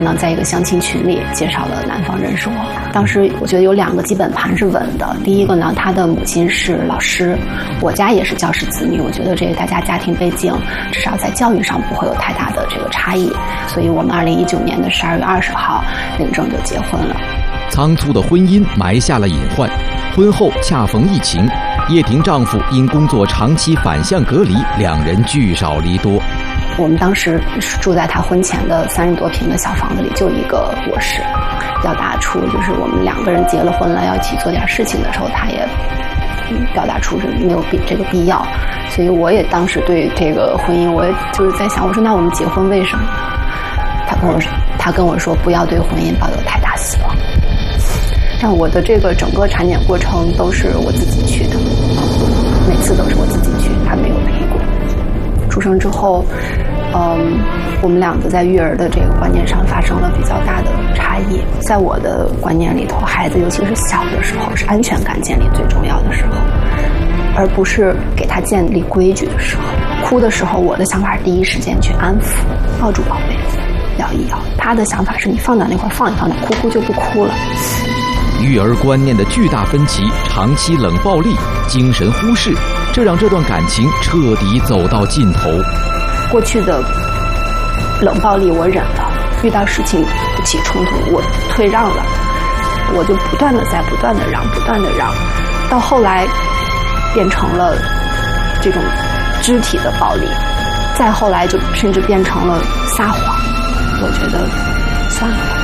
在一个相亲群里介绍了男方认识我。当时我觉得有2个基本盘是稳的。第一个呢，他的母亲是老师，我家也是教师子女，我觉得这个大家家庭背景至少在教育上不会有太大的这个差异，所以我们2019年的12月20号领证就结婚了。 仓促的婚姻埋下了隐患，婚后恰逢疫情，叶婷丈夫因工作长期反向隔离，2人聚少离多。 我们当时住在他婚前的30多平的小房子里，就一个卧室。表达出就是我们2个人结了婚了，要一起做点事情的时候，他也表达出是没有这个必要。所以我也当时对这个婚姻，我也就是在想，我说那我们结婚为什么？他跟我说不要对婚姻抱有太大希望。但我的这个整个产检过程都是我自己去的，每次都是我自己去，他没有陪过。出生之后，我们2个在育儿的这个观念上发生了比较大的差异。在我的观念里头，孩子尤其是小的时候，是安全感建立最重要的时候，而不是给他建立规矩的时候。哭的时候，我的想法是第一时间去安抚，抱住宝贝，摇一摇。他的想法是你放到那块放一放，哭哭就不哭了。 育儿观念的巨大分歧，长期冷暴力、精神忽视，这让这段感情彻底走到尽头。 过去的冷暴力我忍了，遇到事情不起冲突我退让了，我就不断的让，到后来变成了这种肢体的暴力，再后来就甚至变成了撒谎。我觉得算了吧。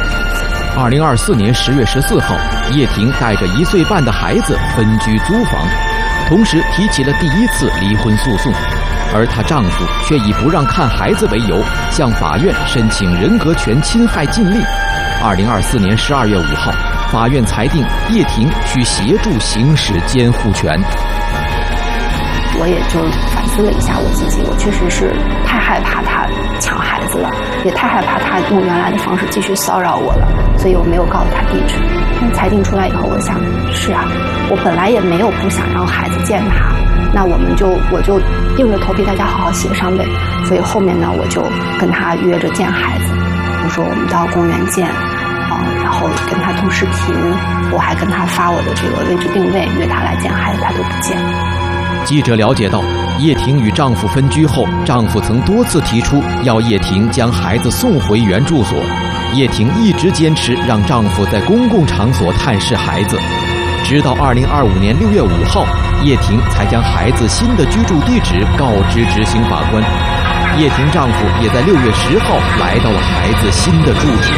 2024年10月14号，叶婷带着1岁半的孩子分居租房，同时提起了第1次离婚诉讼，而她丈夫却以不让看孩子为由，向法院申请人格权侵害禁令。2024年12月5号，法院裁定叶婷需协助行使监护权。 我也就反思了一下我自己，我确实是太害怕他抢孩子了，也太害怕他用原来的方式继续骚扰我了，所以我没有告诉他地址。但裁定出来以后，我想是啊，我本来也没有不想让孩子见他，那我就硬着头皮大家好好协商呗。所以后面呢，我就跟他约着见孩子，我说我们到公园见，然后跟他通视频，我还跟他发我的这个位置定位，约他来见孩子，他都不见。 记者了解到，叶婷与丈夫分居后，丈夫曾多次提出要叶婷将孩子送回原住所，叶婷一直坚持让丈夫在公共场所探视孩子，直到2025年6月5号，叶婷才将孩子新的居住地址告知执行法官。叶婷丈夫也在6月10号来到了孩子新的住址。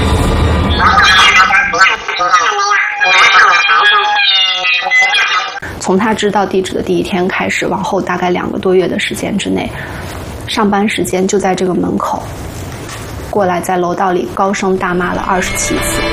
从他知道地址的第一天开始，往后大概2个多月的时间之内，上班时间就在这个门口过来，在楼道里高声大骂了27次。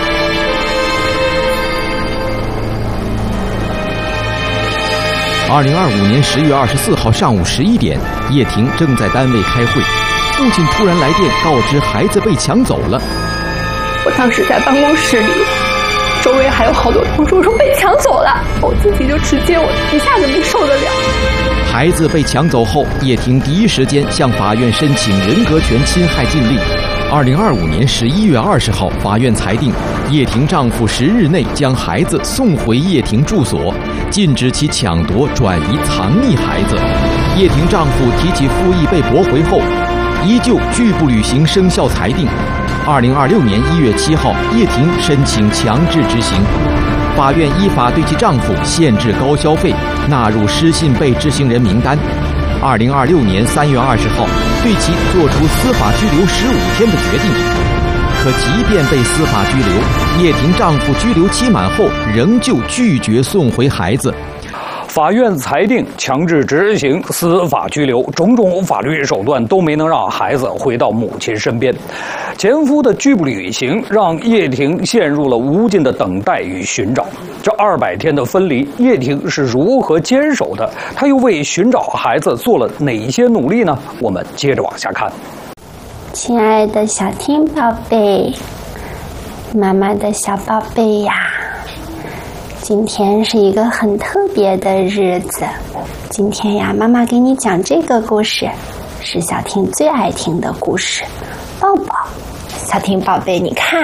2025年10月24号上午11点，叶婷正在单位开会，父亲突然来电告知孩子被抢走了。 我当时在办公室里，周围还有好多同事，我说被抢走了，我自己就直接我一下子没受得了。 孩子被抢走后，叶婷第一时间向法院申请人格权侵害禁令。2025年11月20号，法院裁定叶婷丈夫10日内将孩子送回叶婷住所，禁止其抢夺、转移、藏匿孩子。叶婷丈夫提起复议被驳回后，依旧拒不履行生效裁定。2026年1月7号，叶婷申请强制执行，法院依法对其丈夫限制高消费，纳入失信被执行人名单。2026年3月20号，对其作出司法拘留15天的决定。可即便被司法拘留，叶婷丈夫拘留期满后，仍旧拒绝送回孩子。 法院裁定强制执行司法拘留，种种法律手段都没能让孩子回到母亲身边。前夫的拒不履行，让叶婷陷入了无尽的等待与寻找。这200天的分离，叶婷是如何坚守的？她又为寻找孩子做了哪些努力呢？我们接着往下看。 亲爱的小婷宝贝，妈妈的小宝贝呀，今天是一个很特别的日子。今天呀，妈妈给你讲这个故事，是小婷最爱听的故事。抱抱，小婷宝贝，你看，